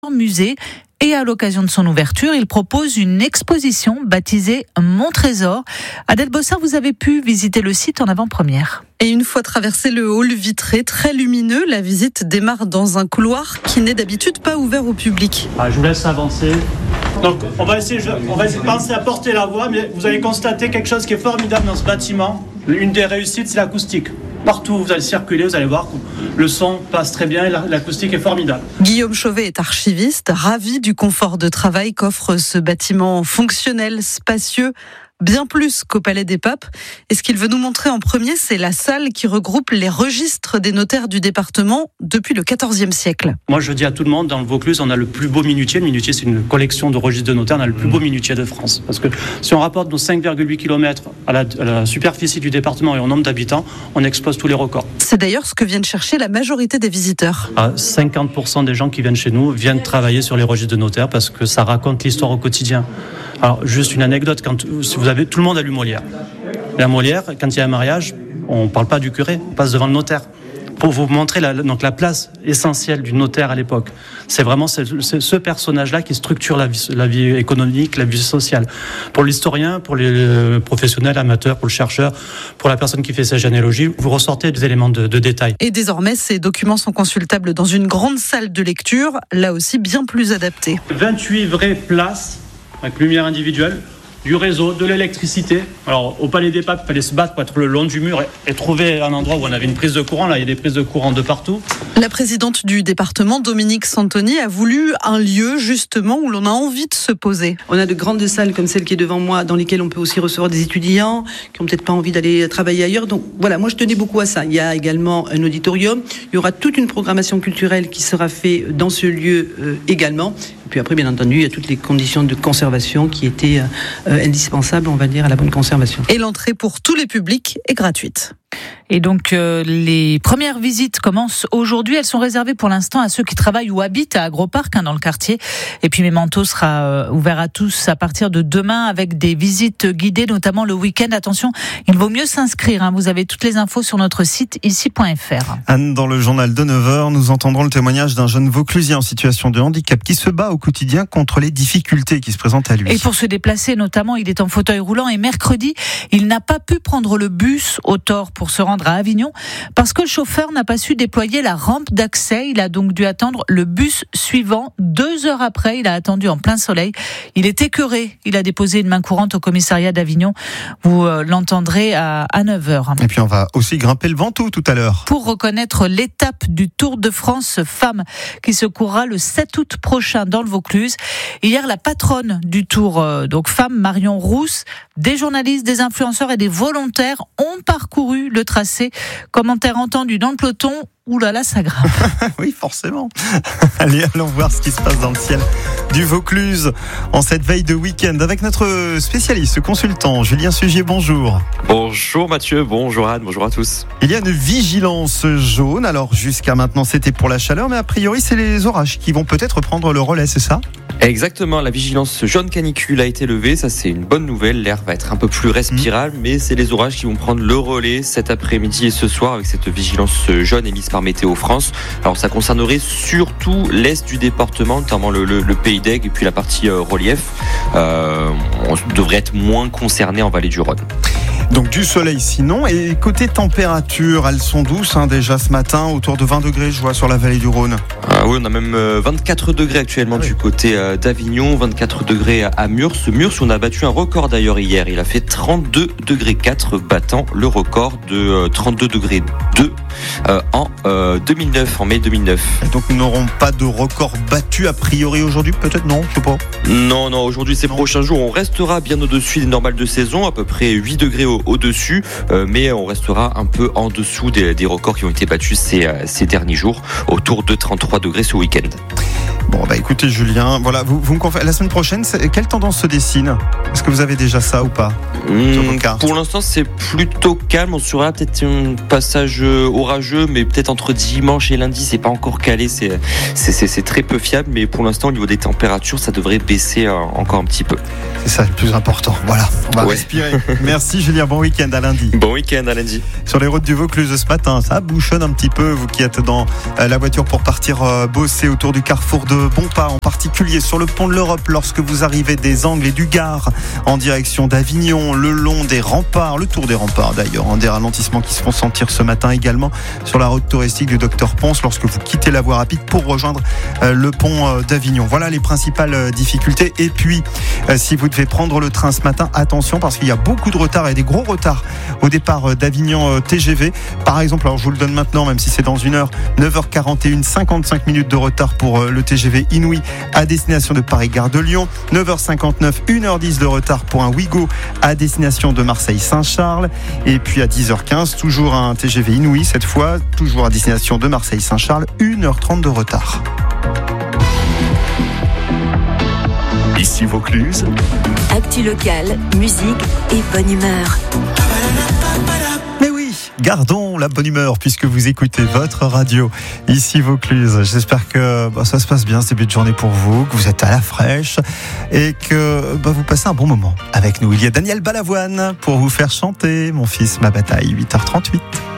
musée. Et à l'occasion de son ouverture, il propose une exposition baptisée Mon Trésor. Adèle Bossard, vous avez pu visiter le site en avant-première. Et une fois traversé le hall vitré très lumineux, la visite démarre dans un couloir qui n'est d'habitude pas ouvert au public. Je vous laisse avancer. Donc on va essayer de penser à porter la voix, mais vous allez constater quelque chose qui est formidable dans ce bâtiment. Une des réussites, c'est l'acoustique. Partout où vous allez circuler, vous allez voir que le son passe très bien et l'acoustique est formidable. Guillaume Chauvet est archiviste, ravi du confort de travail qu'offre ce bâtiment fonctionnel, spacieux, bien plus qu'au Palais des Papes. Et ce qu'il veut nous montrer en premier, c'est la salle qui regroupe les registres des notaires du département depuis le XIVe siècle. Moi, je dis à tout le monde, dans le Vaucluse, on a le plus beau minutier. Le minutier, c'est une collection de registres de notaires. On a le plus beau minutier de France. Parce que si on rapporte nos 5,8 km à la superficie du département et au nombre d'habitants, on expose tous les records. C'est d'ailleurs ce que viennent chercher la majorité des visiteurs. 50% des gens qui viennent chez nous viennent travailler sur les registres de notaires parce que ça raconte l'histoire au quotidien. Alors, juste une anecdote, tout le monde a lu Molière. La Molière, quand il y a un mariage, on ne parle pas du curé, on passe devant le notaire. Pour vous montrer la place essentielle du notaire à l'époque. C'est vraiment ce personnage-là qui structure la vie économique, la vie sociale. Pour l'historien, pour les professionnels, amateurs, pour le chercheur, pour la personne qui fait sa généalogie, vous ressortez des éléments de détail. Et désormais, ces documents sont consultables dans une grande salle de lecture, là aussi bien plus adaptée. 28 vraies places avec lumière individuelle, du réseau, de l'électricité. Alors, au Palais des Papes, il fallait se battre pour être le long du mur et trouver un endroit où on avait une prise de courant. Là, il y a des prises de courant de partout. La présidente du département, Dominique Santoni, a voulu un lieu, justement, où l'on a envie de se poser. On a de grandes salles comme celle qui est devant moi, dans lesquelles on peut aussi recevoir des étudiants qui n'ont peut-être pas envie d'aller travailler ailleurs. Donc, voilà, moi, je tenais beaucoup à ça. Il y a également un auditorium. Il y aura toute une programmation culturelle qui sera faite dans ce lieu également. Puis après, bien entendu, il y a toutes les conditions de conservation qui étaient indispensables, on va dire, à la bonne conservation. Et l'entrée pour tous les publics est gratuite. Et donc, les premières visites commencent aujourd'hui. Elles sont réservées pour l'instant à ceux qui travaillent ou habitent à Agroparc, dans le quartier. Et puis, Memento sera ouvert à tous à partir de demain avec des visites guidées, notamment le week-end. Attention, il vaut mieux s'inscrire. Vous avez toutes les infos sur notre site ici.fr. Anne, dans le journal de 9h, nous entendrons le témoignage d'un jeune Vauclusien en situation de handicap qui se bat au quotidien contre les difficultés qui se présentent à lui. Et pour se déplacer, notamment, il est en fauteuil roulant. Et mercredi, il n'a pas pu prendre le bus au Thor pour se rendre à Avignon parce que le chauffeur n'a pas su déployer la rampe d'accès. Il a donc dû attendre le bus suivant. 2 heures après, il a attendu en plein soleil. Il est écœuré. Il a déposé une main courante au commissariat d'Avignon. Vous l'entendrez à 9h. Et puis on va aussi grimper le Ventoux tout à l'heure. Pour reconnaître l'étape du Tour de France Femmes qui se courra le 7 août prochain dans le Vaucluse. Hier, la patronne du Tour, donc Femmes, Marion Rousse, des journalistes, des influenceurs et des volontaires ont parcouru le tracé. Commentaire entendu dans le peloton. Ouh là là, ça grimpe. Oui, forcément. Allez, allons voir ce qui se passe dans le ciel du Vaucluse en cette veille de week-end avec notre spécialiste, consultant Julien Sugier. Bonjour. Bonjour Mathieu, bonjour Anne, bonjour à tous. Il y a une vigilance jaune. Alors jusqu'à maintenant, c'était pour la chaleur, mais a priori, c'est les orages qui vont peut-être prendre le relais, c'est ça ? Exactement, la vigilance jaune canicule a été levée, ça c'est une bonne nouvelle, l'air va être un peu plus respirable, mais c'est les orages qui vont prendre le relais cet après-midi et ce soir avec cette vigilance jaune émise par Météo France. Alors ça concernerait surtout l'est du département, notamment le Pays d'Aigle et puis la partie relief. On devrait être moins concerné en vallée du Rhône. Donc du soleil sinon, et côté température, elles sont douces déjà ce matin, autour de 20 degrés je vois sur la vallée du Rhône. Oui, on a même 24 degrés actuellement du côté d'Avignon, 24 degrés à Murs. Murs, on a battu un record d'ailleurs hier, il a fait 32 degrés 4, battant le record de 32 degrés 2 en 2009, en mai 2009. Et donc nous n'aurons pas de record battu a priori aujourd'hui, peut-être non, je sais pas. Non, aujourd'hui ces prochains jours, on restera bien au-dessus des normales de saison, à peu près 8 degrés au-dessus, mais on restera un peu en dessous des records qui ont été battus ces derniers jours, autour de 33 degrés ce week-end. Bon, écoutez Julien, voilà, vous me confirmez, la semaine prochaine, quelle tendance se dessine ? Est-ce que vous avez déjà ça ou pas ? Pour l'instant, c'est plutôt calme. On sera peut-être un passage orageux, mais peut-être entre dimanche et lundi, c'est pas encore calé. C'est très peu fiable, mais pour l'instant, au niveau des températures, ça devrait baisser encore un petit peu. C'est ça le plus important. Voilà, on va respirer. Merci Julien, bon week-end à lundi. Bon week-end à lundi. Sur les routes du Vaucluse ce matin, ça bouchonne un petit peu. Vous qui êtes dans la voiture pour partir bosser autour du carrefour de Bompard. en particulier sur le pont de l'Europe lorsque vous arrivez des Angles et du Gard en direction d'Avignon, le long des remparts, le tour des remparts d'ailleurs, des ralentissements qui se font sentir ce matin également sur la route touristique du Docteur Ponce lorsque vous quittez la voie rapide pour rejoindre le pont d'Avignon. Voilà les principales difficultés. Et puis, si vous devez prendre le train ce matin, attention parce qu'il y a beaucoup de retard et des gros retards au départ d'Avignon TGV. Par exemple, alors je vous le donne maintenant, même si c'est dans une heure, 9h41, 55 minutes de retard pour le TGV Inouï à destination de Paris-Gare de Lyon. 9h59, 1h10 de retard pour un Ouigo à destination de Marseille-Saint-Charles. Et puis à 10h15, toujours un TGV Inouï, cette fois, toujours à destination de Marseille-Saint-Charles, 1h30 de retard. Ici Vaucluse. Actu locale, musique et bonne humeur. Mais oui, gardons la bonne humeur puisque vous écoutez votre radio ici Vaucluse. J'espère que ça se passe bien ce début de journée pour vous, que vous êtes à la fraîche et que vous passez un bon moment avec nous. Il y a Daniel Balavoine pour vous faire chanter Mon fils, ma bataille, 8h38.